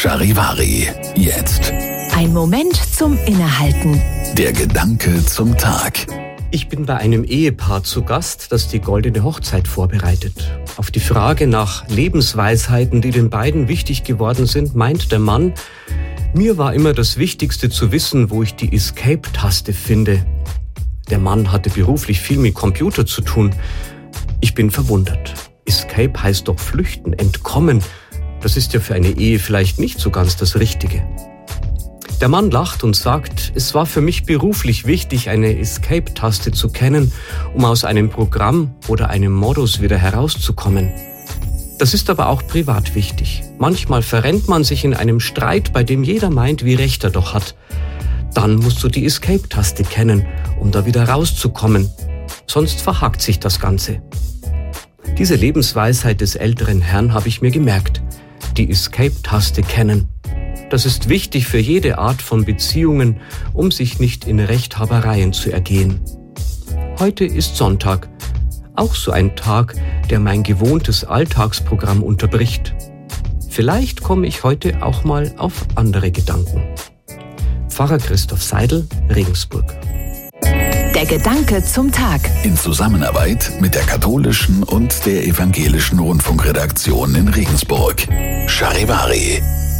Charivari. Jetzt. Ein Moment zum Innehalten. Der Gedanke zum Tag. Ich bin bei einem Ehepaar zu Gast, das die goldene Hochzeit vorbereitet. Auf die Frage nach Lebensweisheiten, die den beiden wichtig geworden sind, meint der Mann: Mir war immer das Wichtigste zu wissen, wo ich die Escape-Taste finde. Der Mann hatte beruflich viel mit Computer zu tun. Ich bin verwundert. Escape heißt doch flüchten, entkommen. Das ist ja für eine Ehe vielleicht nicht so ganz das Richtige. Der Mann lacht und sagt, es war für mich beruflich wichtig, eine Escape-Taste zu kennen, um aus einem Programm oder einem Modus wieder herauszukommen. Das ist aber auch privat wichtig. Manchmal verrennt man sich in einem Streit, bei dem jeder meint, wie recht er doch hat. Dann musst du die Escape-Taste kennen, um da wieder rauszukommen. Sonst verhakt sich das Ganze. Diese Lebensweisheit des älteren Herrn habe ich mir gemerkt. Die Escape-Taste kennen. Das ist wichtig für jede Art von Beziehungen, um sich nicht in Rechthabereien zu ergehen. Heute ist Sonntag. Auch so ein Tag, der mein gewohntes Alltagsprogramm unterbricht. Vielleicht komme ich heute auch mal auf andere Gedanken. Pfarrer Christoph Seidel, Regensburg. Der Gedanke zum Tag. In Zusammenarbeit mit der katholischen und der evangelischen Rundfunkredaktion in Regensburg. Charivari.